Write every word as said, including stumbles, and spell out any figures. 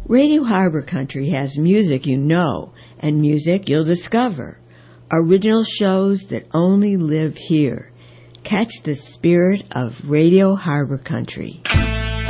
Radio Harbor Country has music you know and music you'll discover. Original shows that only live here. Catch the spirit of Radio Harbor Country.